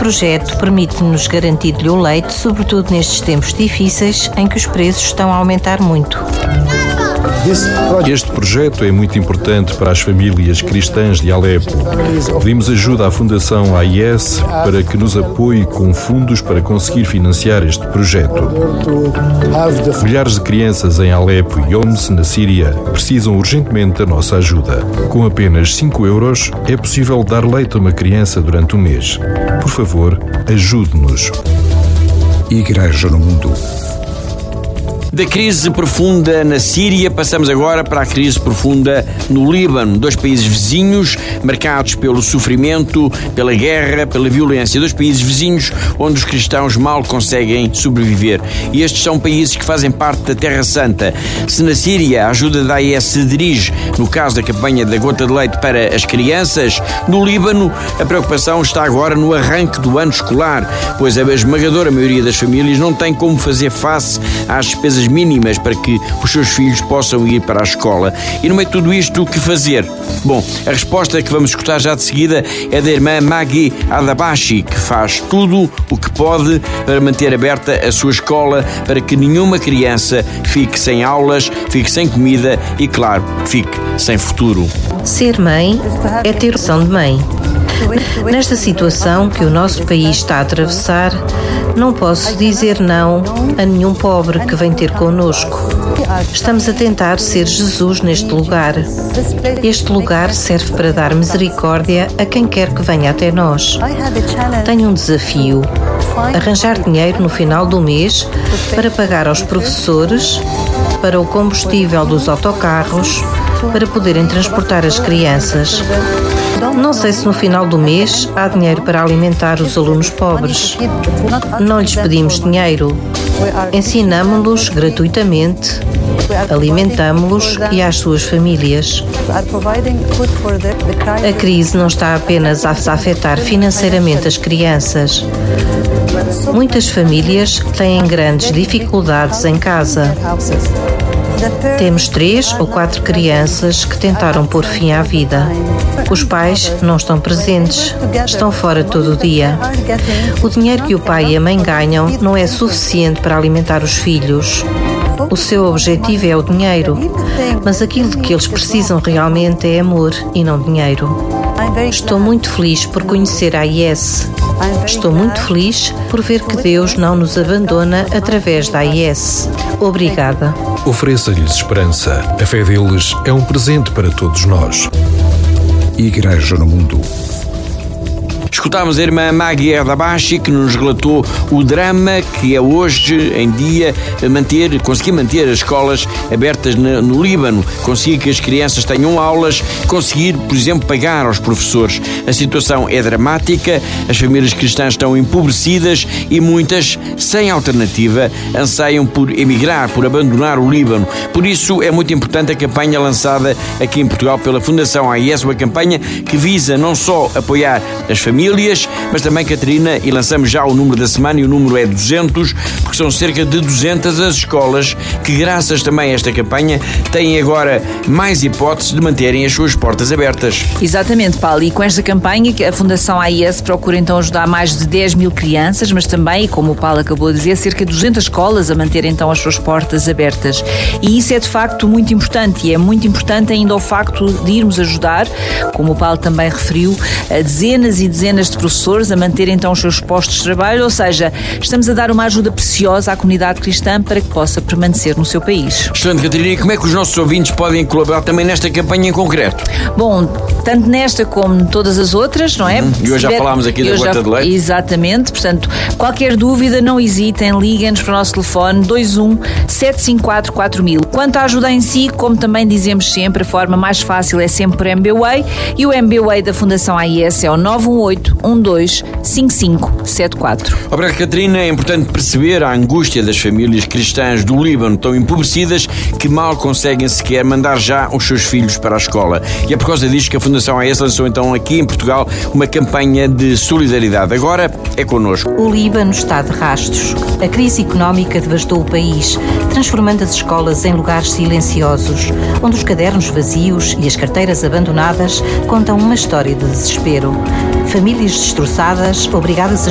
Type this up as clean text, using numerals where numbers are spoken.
projeto permite-nos garantir-lhe o leite, sobretudo nestes tempos difíceis em que os preços estão a aumentar muito. Este projeto é muito importante para as famílias cristãs de Alepo. Pedimos ajuda à Fundação AIS para que nos apoie com fundos para conseguir financiar este projeto. Milhares de crianças em Alepo e Homs, na Síria, precisam urgentemente da nossa ajuda. Com apenas 5 euros, é possível dar leite a uma criança durante um mês. Por favor, ajude-nos. Igreja no Mundo. Da crise profunda na Síria, passamos agora para a crise profunda no Líbano. 2 países vizinhos, marcados pelo sofrimento, pela guerra, pela violência. 2 países vizinhos onde os cristãos mal conseguem sobreviver. E estes são países que fazem parte da Terra Santa. Se na Síria a ajuda da AIS se dirige, no caso da campanha da gota de leite para as crianças, no Líbano a preocupação está agora no arranque do ano escolar, pois a esmagadora maioria das famílias não tem como fazer face às despesas mínimas para que os seus filhos possam ir para a escola. E no meio de tudo isto, o que fazer? Bom, a resposta que vamos escutar já de seguida é da irmã Maggie Adabashi, que faz tudo o que pode para manter aberta a sua escola, para que nenhuma criança fique sem aulas, fique sem comida e, claro, fique sem futuro. Ser mãe é ter opção de mãe. Nesta situação que o nosso país está a atravessar, não posso dizer não a nenhum pobre que vem ter connosco. Estamos a tentar ser Jesus neste lugar. Este lugar serve para dar misericórdia a quem quer que venha até nós. Tenho um desafio: arranjar dinheiro no final do mês para pagar aos professores, para o combustível dos autocarros, para poderem transportar as crianças. Não sei se no final do mês há dinheiro para alimentar os alunos pobres. Não lhes pedimos dinheiro. Ensinamo-los gratuitamente, alimentamo-los e às suas famílias. A crise não está apenas a afetar financeiramente as crianças. Muitas famílias têm grandes dificuldades em casa. Temos 3 ou 4 crianças que tentaram pôr fim à vida. Os pais não estão presentes, estão fora todo o dia. O dinheiro que o pai e a mãe ganham não é suficiente para alimentar os filhos. O seu objetivo é o dinheiro, mas aquilo de que eles precisam realmente é amor e não dinheiro. Estou muito feliz por conhecer a AIS. Estou muito feliz por ver que Deus não nos abandona através da AIS. Obrigada. Ofereça-lhes esperança. A fé deles é um presente para todos nós. Igreja no Mundo. Escutámos a irmã Maggie Adabashi, que nos relatou o drama que é hoje em dia conseguir manter as escolas abertas no Líbano, conseguir que as crianças tenham aulas, conseguir, por exemplo, pagar aos professores. A situação é dramática, as famílias cristãs estão empobrecidas e muitas, sem alternativa, anseiam por emigrar, por abandonar o Líbano. Por isso é muito importante a campanha lançada aqui em Portugal pela Fundação AIS, uma campanha que visa não só apoiar as famílias, mas também, Catarina, e lançamos já o número da semana, e o número é 200, porque são cerca de 200 as escolas que, graças também a esta campanha, têm agora mais hipóteses de manterem as suas portas abertas. Exatamente, Paulo, e com esta campanha a Fundação AIS procura então ajudar mais de 10 mil crianças, mas também, como o Paulo acabou de dizer, cerca de 200 escolas a manterem então as suas portas abertas. E isso é de facto muito importante, e é muito importante ainda o facto de irmos ajudar, como o Paulo também referiu, a dezenas e dezenas de professores a manter então os seus postos de trabalho, ou seja, estamos a dar uma ajuda preciosa à comunidade cristã para que possa permanecer no seu país. Excelente, Catarina. E como é que os nossos ouvintes podem colaborar também nesta campanha em concreto? Bom, tanto nesta como todas as outras, não é? E hoje já falámos aqui da gota de leite. Exatamente, portanto, qualquer dúvida, não hesitem, liguem-nos para o nosso telefone 21 754 4000. Quanto à ajuda em si, como também dizemos sempre, a forma mais fácil é sempre por MBWay, e o MBWay da Fundação AIS é o 918-12-5574. Obrigado, Catarina. É importante perceber a angústia das famílias cristãs do Líbano, tão empobrecidas que mal conseguem sequer mandar já os seus filhos para a escola. E é por causa disto que a Fundação AIS lançou então aqui em Portugal uma campanha de solidariedade. Agora é connosco. O Líbano está de rastros. A crise económica devastou o país, transformando as escolas em lugares silenciosos, onde os cadernos vazios e as carteiras abandonadas contam uma história de desespero. Famílias destroçadas, obrigadas a